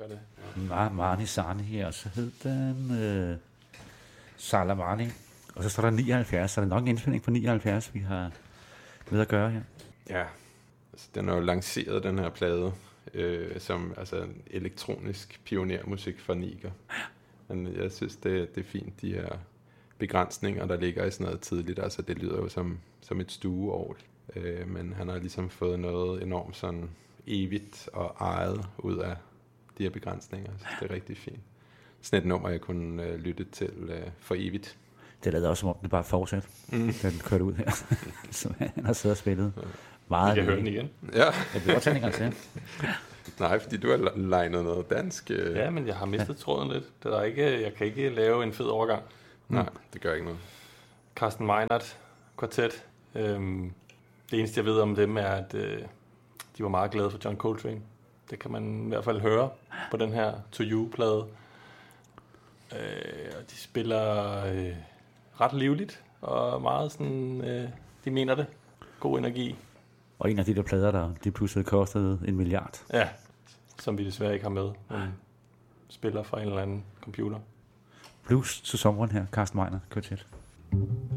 det. Marni Sarni her, og så hed den Salamani. Og så står der 79, så er det nok en indspilning på 79, vi har med at gøre her. Ja, altså, den er jo lanceret, den her plade, som altså elektronisk pionermusik for Niger. Men jeg synes, det er fint, de her begrænsninger, der ligger i sådan noget tidligt. Altså, det lyder jo som et stueorgel. Men han har ligesom fået noget enormt sådan evigt og eget ud af de her begrænsninger. Jeg synes, det er rigtig fint. Sådan et nummer, jeg kunne lytte til for evigt. Det lader også som om, det bare fortsat, da den kørte ud her. Så han har siddet og spillet meget. Vi kan høre den igen. Ja. Jeg bliver også tænkt til. Nej, fordi du har legnet noget dansk. Ja, men jeg har mistet tråden lidt. Det er ikke, jeg kan ikke lave en fed overgang. Nej, det gør ikke noget. Carsten Meinert, kvartet. Det eneste, jeg ved om dem, er, at de var meget glade for John Coltrane. Det kan man i hvert fald høre på den her To You-plade. Og de spiller ret livligt, og meget sådan, de mener det. God energi. Og en af de der plader, der de pludselig kostede 1 milliard. Ja, som vi desværre ikke har med. Men spiller fra en eller anden computer. Blues til sommeren her, Carsten Meiner, kvartet.